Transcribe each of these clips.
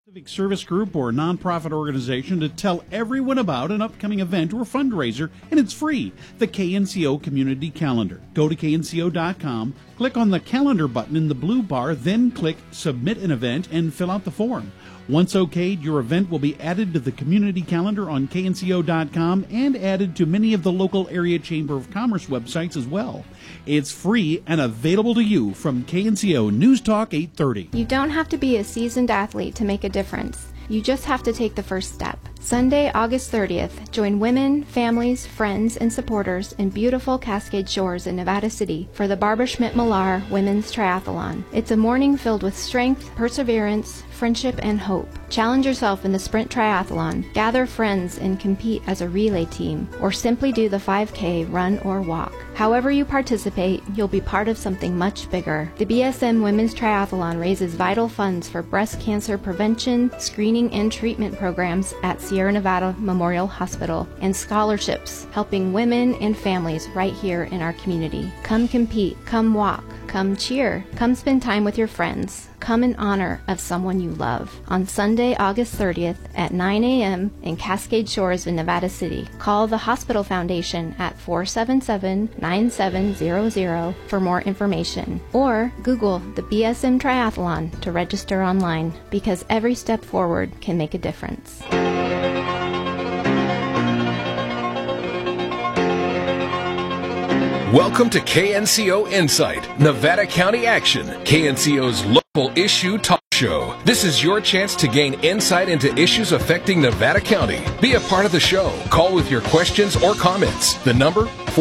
Civic service group or nonprofit organization to tell everyone about an upcoming event or fundraiser, and it's free. The KNCO Community Calendar. Go to knco.com, click on the calendar button in the blue bar, then click Submit an Event and fill out the form. Once okayed, your event will be added to the community calendar on knco.com and added to many of the local area Chamber of Commerce websites as well. It's free and available to you from KNCO News Talk 830. You don't have to be a seasoned athlete to make a difference. You just have to take the first step. Sunday, August 30th, join women, families, friends, and supporters in beautiful Cascade Shores in Nevada City for the Barbara Schmidt-Millar Women's Triathlon. It's a morning filled with strength, perseverance, friendship, and hope. Challenge yourself in the sprint triathlon, gather friends and compete as a relay team, or simply do the 5K, run, or walk. However you participate, you'll be part of something much bigger. The BSM Women's Triathlon raises vital funds for breast cancer prevention, screening, and treatment programs at Sierra Nevada Memorial Hospital, and scholarships helping women and families right here in our community. Come compete, come walk, come cheer, come spend time with your friends. Come in honor of someone you love. On Sunday, August 30th at 9 a.m. in Cascade Shores in Nevada City. Call the Hospital Foundation at 477-9700 for more information. Or Google the BSM Triathlon to register online, because every step forward can make a difference. Welcome to KNCO Insight, Nevada County Action, KNCO's local issue talk show. This is your chance to gain insight into issues affecting Nevada County. Be a part of the show. Call with your questions or comments. The number,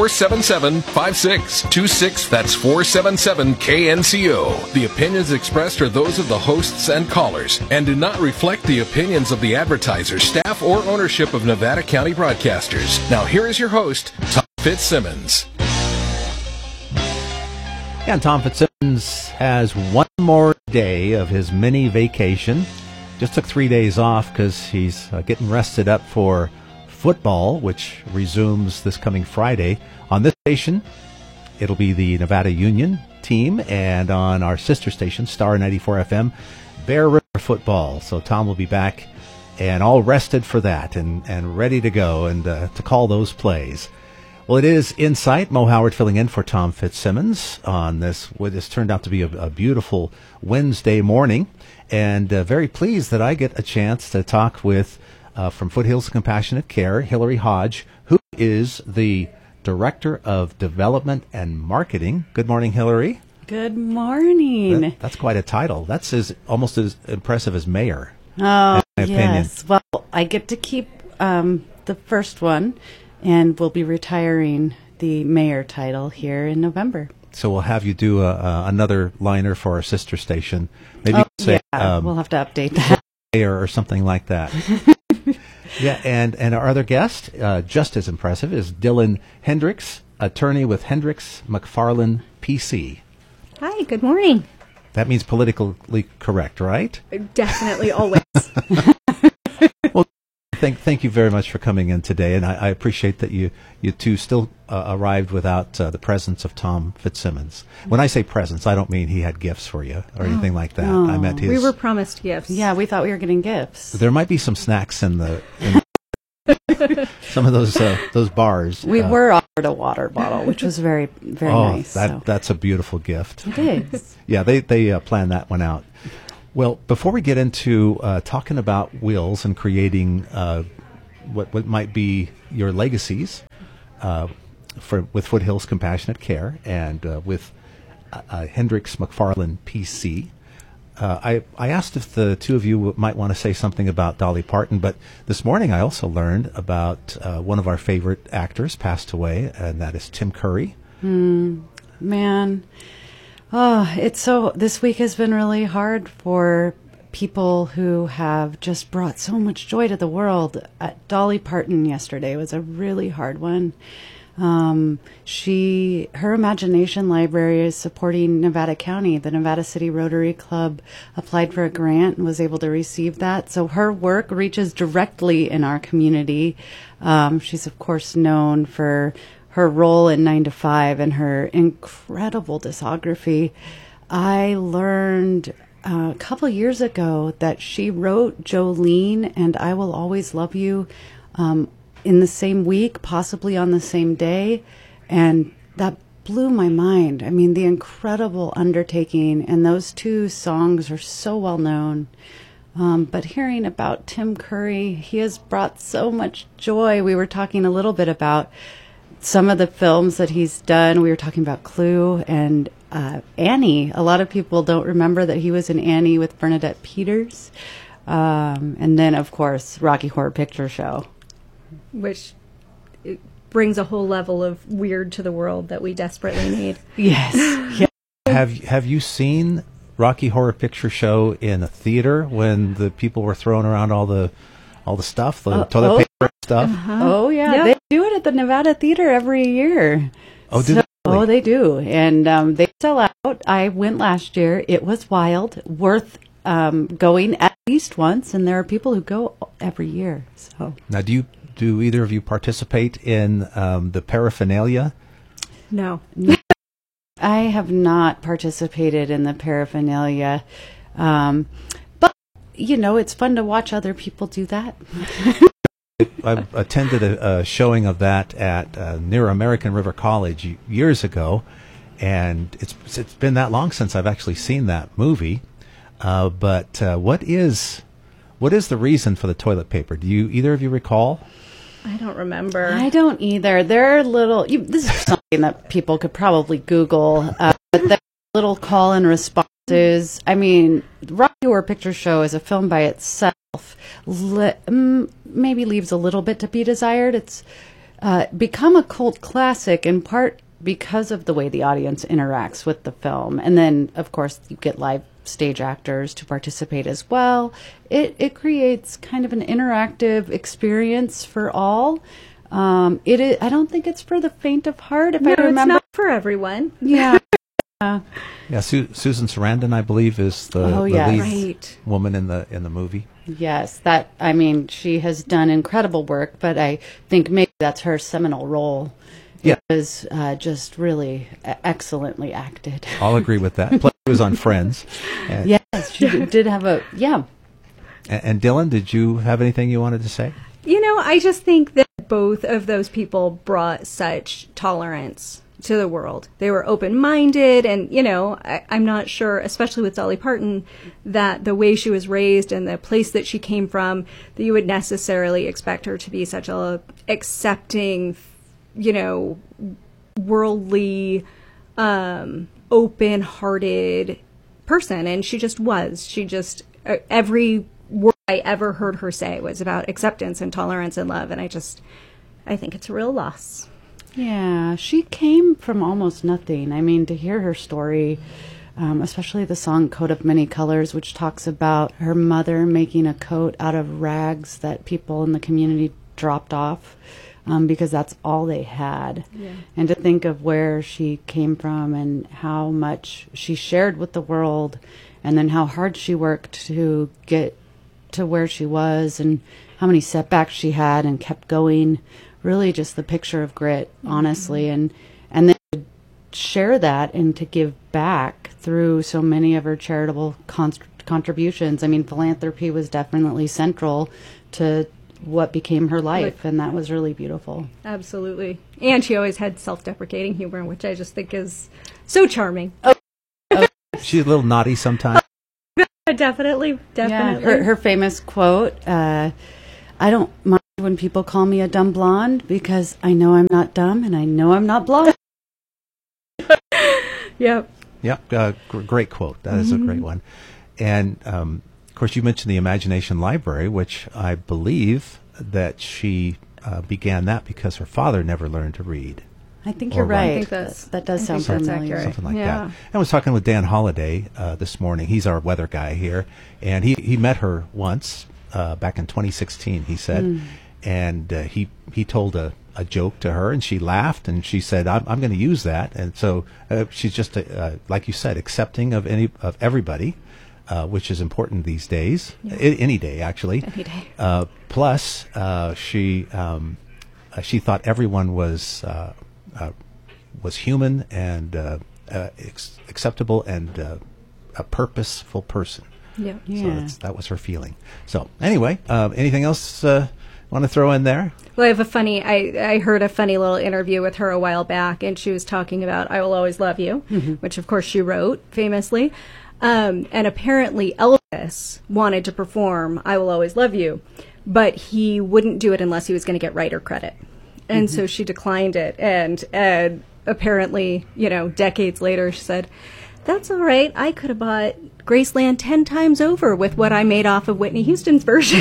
477-5626. That's 477-KNCO. The opinions expressed are those of the hosts and callers and do not reflect the opinions of the advertisers, staff, or ownership of Nevada County Broadcasters. Now here is your host, Tom Fitzsimmons. And Tom Fitzsimmons has one more day of his mini vacation. Just took 3 days off because he's getting rested up for football, which resumes this coming Friday. On this station, it'll be the Nevada Union team, and on our sister station, Star 94 FM, Bear River football. So Tom will be back and all rested for that and ready to go and to call those plays. Well, it is Insight. Mo Howard filling in for Tom Fitzsimmons on this, what has turned out to be a beautiful Wednesday morning. And very pleased that I get a chance to talk with, from Foothills Compassionate Care, Hillary Hodge, who is the Director of Development and Marketing. Good morning, Hillary. Good morning. That's quite a title. That's almost as impressive as mayor. Oh, in my yes. opinion. Well, I get to keep the first one, and we'll be retiring the mayor title here in November. So we'll have you do another liner for our sister station. Maybe say, we'll have to update that. Mayor or something like that. Yeah, and our other guest, just as impressive, is Dylan Hendricks, attorney with Hendricks McFarland PC. Hi, good morning. That means politically correct, right? Definitely, always. Well, thank you very much for coming in today, and I appreciate that you two still arrived without the presence of Tom Fitzsimmons. When I say presence, I don't mean he had gifts for you or anything like that. No. I meant his. We were promised gifts. Yeah, we thought we were getting gifts. There might be some snacks in some of those bars. We were offered a water bottle, which was very, very nice. That's a beautiful gift. It is. Yeah, they planned that one out. Well, before we get into talking about wills and creating what might be your legacies with Foothills Compassionate Care and with Hendricks McFarland PC, I asked if the two of you might want to say something about Dolly Parton, but this morning I also learned about one of our favorite actors passed away, and that is Tim Curry. Man. Oh, this week has been really hard for people who have just brought so much joy to the world. Dolly Parton yesterday was a really hard one. Her Imagination Library is supporting Nevada County. The Nevada City Rotary Club applied for a grant and was able to receive that. So her work reaches directly in our community. She's, of course, known for her role in 9 to 5 and her incredible discography. I learned a couple years ago that she wrote Jolene and I Will Always Love You in the same week, possibly on the same day. And that blew my mind. I mean, the incredible undertaking, and those two songs are so well known. But hearing about Tim Curry, he has brought so much joy. We were talking a little bit about some of the films that he's done. We were talking about Clue and Annie. A lot of people don't remember that he was in Annie with Bernadette Peters. And then, of course, Rocky Horror Picture Show. Which it brings a whole level of weird to the world that we desperately need. Yes. Yeah. Have you seen Rocky Horror Picture Show in a theater when the people were throwing around all the stuff, the toilet paper and stuff? Oh, yeah. Yep. They do it at the Nevada Theater every year. Oh, do they? Oh, they do. And they sell out. I went last year. It was wild. Worth going at least once. And there are people who go every year. So Now, do either of you participate in the paraphernalia? No. I have not participated in the paraphernalia. But, it's fun to watch other people do that. I attended a showing of that at near American River College years ago, and it's been that long since I've actually seen that movie. But what is the reason for the toilet paper? Do either of you recall? I don't remember. I don't either. They're little. This is something that people could probably Google. But they're little call and responses. I mean, Rocky Horror Picture Show is a film by itself. Maybe leaves a little bit to be desired. It's become a cult classic in part because of the way the audience interacts with the film, and then of course you get live stage actors to participate as well. It creates kind of an interactive experience for all. It is, I don't think it's for the faint of heart, if I remember. It's not for everyone. Yeah. Yeah, Susan Sarandon, I believe, is the yes. lead Right. woman in the movie. Yes, she has done incredible work, but I think maybe that's her seminal role. Yeah. It was just really excellently acted. I'll agree with that. Plus, she was on Friends. And, Yes, she did have and Dylan, did you have anything you wanted to say? I just think that both of those people brought such tolerance to the world. They were open-minded, and, I'm not sure, especially with Dolly Parton, that the way she was raised and the place that she came from, that you would necessarily expect her to be such a accepting, worldly, open-hearted person. And she just was. Every word I ever heard her say was about acceptance and tolerance and love, and I think it's a real loss. Yeah, she came from almost nothing. I mean, to hear her story, especially the song Coat of Many Colors, which talks about her mother making a coat out of rags that people in the community dropped off because that's all they had. Yeah. And to think of where she came from and how much she shared with the world, and then how hard she worked to get to where she was, and how many setbacks she had and kept going. Really just the picture of grit, honestly, and then to share that and to give back through so many of her charitable contributions. I mean, philanthropy was definitely central to what became her life, and that was really beautiful. Absolutely. And she always had self-deprecating humor, which I just think is so charming. She's a little naughty sometimes. Definitely. Yeah, her famous quote, I don't mind when people call me a dumb blonde because I know I'm not dumb and I know I'm not blonde. Yep. Yep. Great quote. That is a great one. And, of course, you mentioned the Imagination Library, which I believe that she began that because her father never learned to read. I think you're right. I think that does sound that's familiar. accurate. Something like Yeah. that. I was talking with Dan Holliday this morning. He's our weather guy here. And he met her once back in 2016, he said. And he told a joke to her, and she laughed, and she said, I'm going to use that. And so she's just, like you said, accepting of everybody, which is important these days. Yeah. Any day, actually. Any day. Plus, she thought everyone was human and acceptable and a purposeful person. Yeah. So that was her feeling. So anyway, anything else want to throw in there? Well, I have a funny, I heard a funny little interview with her a while back, and she was talking about I Will Always Love You, which of course she wrote famously. And apparently Elvis wanted to perform I Will Always Love You, but he wouldn't do it unless he was going to get writer credit. And so she declined it. And apparently, decades later, she said, "That's all right. I could have bought Graceland 10 times over with what I made off of Whitney Houston's version."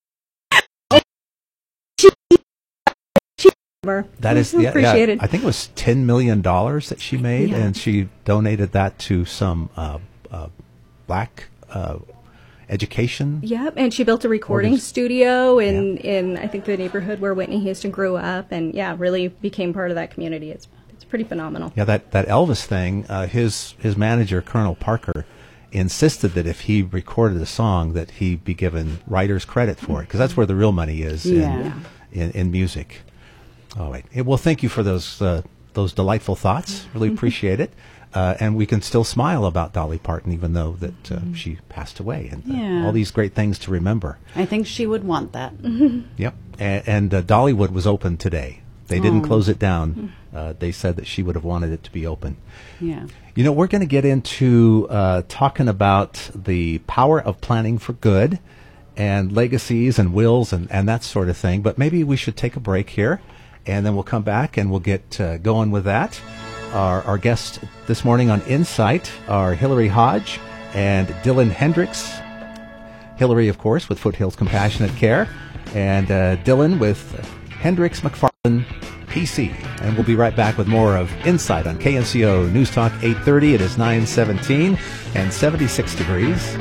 That is appreciated. I think it was $10 million that she made, and she donated that to some black education. Yep, and she built a recording studio in I think the neighborhood where Whitney Houston grew up, and really became part of that community. It's pretty phenomenal. Yeah, that Elvis thing. His manager, Colonel Parker, insisted that if he recorded a song, that he be given writer's credit for it, because that's where the real money is in music. All right. Well, thank you for those delightful thoughts. Really appreciate it. And we can still smile about Dolly Parton, even though that she passed away, and all these great things to remember. I think she would want that. Yep. And Dollywood was open today. They didn't close it down. They said that she would have wanted it to be open. Yeah. We're going to get into talking about the power of planning for good and legacies and wills and that sort of thing. But maybe we should take a break here, and then we'll come back and we'll get going with that. Our guests this morning on Insight are Hillary Hodge and Dylan Hendricks. Hillary, of course, with Foothills Compassionate Care, and Dylan with Hendricks McFarland PC. And we'll be right back with more of Insight on KNCO News Talk 830. It is 9:17 and 76 degrees.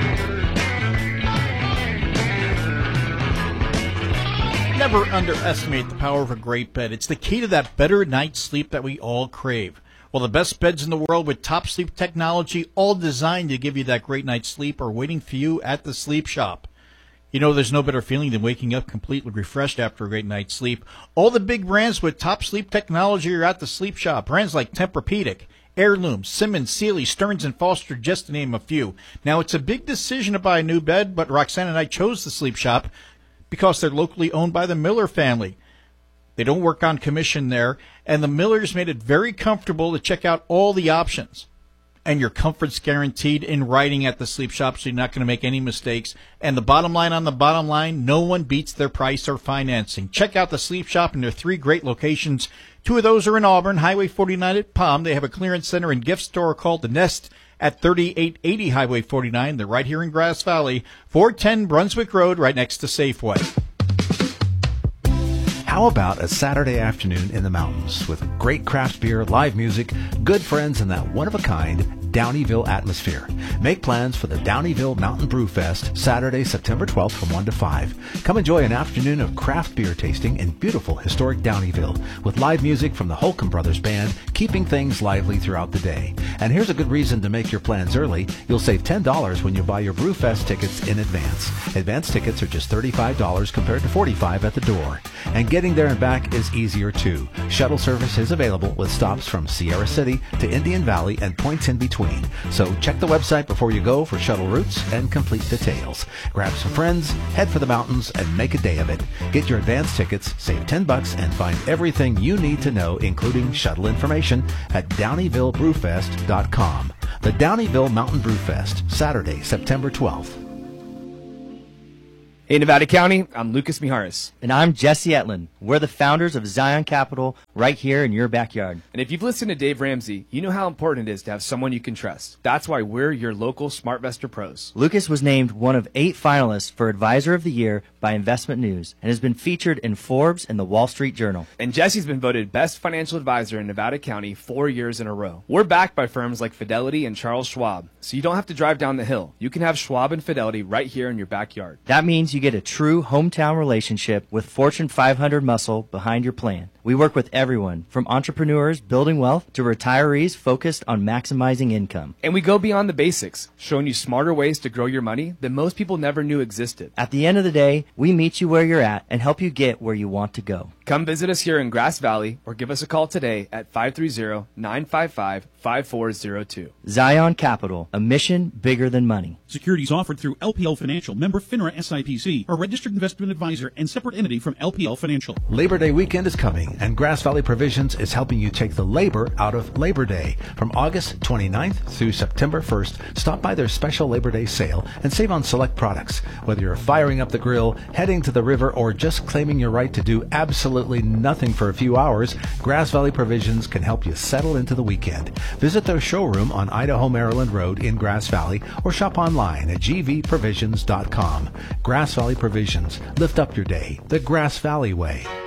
Never underestimate the power of a great bed. It's the key to that better night's sleep that we all crave. Well, the best beds in the world with top sleep technology, all designed to give you that great night's sleep, are waiting for you at the Sleep Shop. There's no better feeling than waking up completely refreshed after a great night's sleep. All the big brands with top sleep technology are at the Sleep Shop. Brands like Tempur-Pedic, Heirloom, Simmons, Sealy, Stearns & Foster, just to name a few. Now, it's a big decision to buy a new bed, but Roxanne and I chose the Sleep Shop because they're locally owned by the Miller family. They don't work on commission there, and the Millers made it very comfortable to check out all the options. And your comfort's guaranteed in writing at the Sleep Shop, so you're not going to make any mistakes. And the bottom line on the bottom line, no one beats their price or financing. Check out the Sleep Shop in their 3 great locations. 2 of those are in Auburn, Highway 49 at Palm. They have a clearance center and gift store called The Nest at 3880 Highway 49. They're right here in Grass Valley, 410 Brunswick Road, right next to Safeway. How about a Saturday afternoon in the mountains with great craft beer, live music, good friends, and that one-of-a-kind Downeyville atmosphere? Make plans for the Downeyville Mountain Brew Fest, Saturday, September 12th from 1 to 5. Come enjoy an afternoon of craft beer tasting in beautiful historic Downeyville with live music from the Holcomb Brothers Band, keeping things lively throughout the day. And here's a good reason to make your plans early. You'll save $10 when you buy your Brewfest tickets in advance. Advance tickets are just $35 compared to $45 at the door. And getting there and back is easier too. Shuttle service is available with stops from Sierra City to Indian Valley and points in between. So check the website before you go for shuttle routes and complete details. Grab some friends, head for the mountains, and make a day of it. Get your advance tickets, save $10, and find everything you need to know, including shuttle information, at DowneyvilleBrewFest.com. The Downeyville Mountain Brew Fest, Saturday, September 12th. Hey, Nevada County, I'm Lucas Mijares. And I'm Jesse Etlin. We're the founders of Zion Capital right here in your backyard. And if you've listened to Dave Ramsey, you know how important it is to have someone you can trust. That's why we're your local SmartVestor pros. Lucas was named one of 8 finalists for Advisor of the Year by Investment News and has been featured in Forbes and the Wall Street Journal. And Jesse's been voted Best Financial Advisor in Nevada County 4 years in a row. We're backed by firms like Fidelity and Charles Schwab, so you don't have to drive down the hill. You can have Schwab and Fidelity right here in your backyard. That means you get a true hometown relationship with Fortune 500 muscle behind your plan. We work with everyone, from entrepreneurs building wealth to retirees focused on maximizing income. And we go beyond the basics, showing you smarter ways to grow your money that most people never knew existed. At the end of the day, we meet you where you're at and help you get where you want to go. Come visit us here in Grass Valley or give us a call today at 530-955-5402. Zion Capital, a mission bigger than money. Securities offered through LPL Financial, member FINRA SIPC, a registered investment advisor and separate entity from LPL Financial. Labor Day weekend is coming, and Grass Valley Provisions is helping you take the labor out of Labor Day. From August 29th through September 1st, stop by their special Labor Day sale and save on select products. Whether you're firing up the grill, heading to the river, or just claiming your right to do absolutely nothing for a few hours, Grass Valley Provisions can help you settle into the weekend. Visit their showroom on Idaho, Maryland Road in Grass Valley or shop online at gvprovisions.com. Grass Valley Provisions. Lift up your day the Grass Valley way.